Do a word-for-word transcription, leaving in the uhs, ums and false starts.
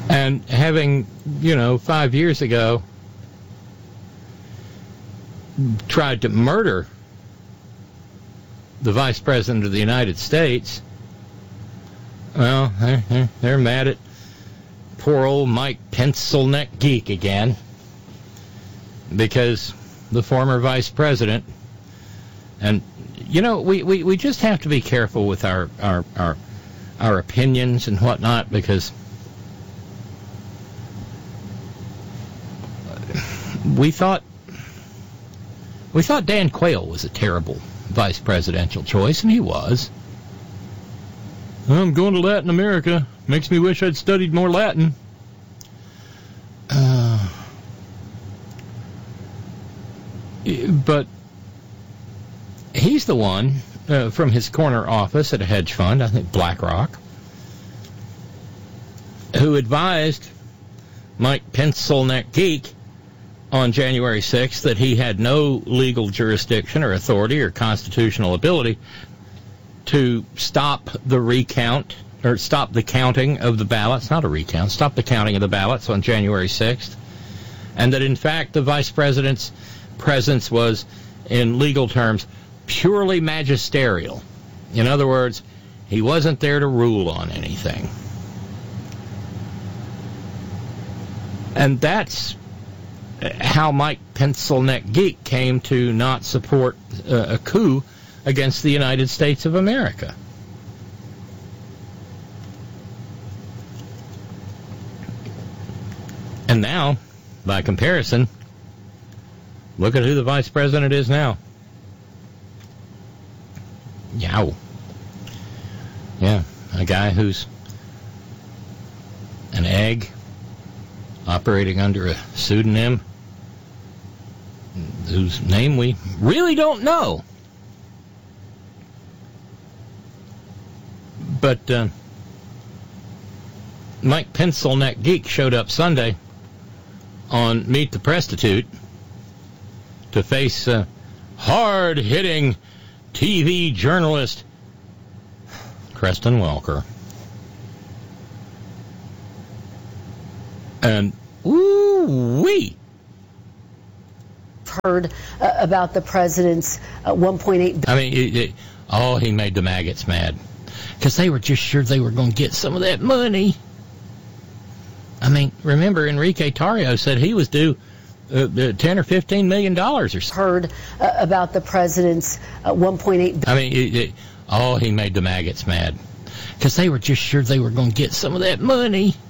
And having, you know, five years ago tried to murder the Vice President of the United States, well, they're, they're, they're mad at poor old Mike Pencil-neck Geek again, because the former Vice President, and, you know, we, we, we just have to be careful with our, our, our, our opinions and whatnot, because we thought we thought Dan Quayle was a terrible vice presidential choice, and he was. I'm going to Latin America. Makes me wish I'd studied more Latin. Uh, but he's the one uh, from his corner office at a hedge fund, I think BlackRock, who advised Mike Pencil-neck Geek on January sixth that he had no legal jurisdiction or authority or constitutional ability to stop the recount, or stop the counting of the ballots, not a recount, stop the counting of the ballots on January sixth, and that in fact the vice president's presence was, in legal terms, purely magisterial. In other words, he wasn't there to rule on anything. And that's how Mike Pencil-neck Geek came to not support uh, a coup against the United States of America. And now, by comparison, look at who the vice president is now. Yow. Yeah, a guy who's an egg operating under a pseudonym whose name we really don't know. But uh, Mike Pencil-neck Geek showed up Sunday on Meet the Prostitute to face uh, hard-hitting T V journalist Kristen Welker. And ooh-wee. Heard uh, about the president's uh, one point eight. I mean, it, it, oh, he made the maggots mad because they were just sure they were going to get some of that money. I mean, remember Enrique Tarrio said he was due uh, ten or fifteen million dollars or something. Heard uh, about the president's uh, one point eight. I mean, it, it, oh, he made the maggots mad because they were just sure they were going to get some of that money.